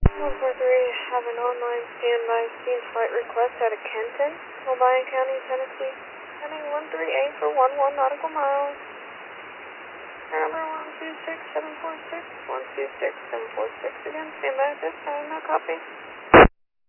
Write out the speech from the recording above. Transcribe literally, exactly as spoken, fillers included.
one four three, have an online standby scene flight request out of Kenton, Obion County, Tennessee. Heading one three eight for one one nautical miles. Air number one two six seven four six, one two six seven four six again, standby at this time, no copy.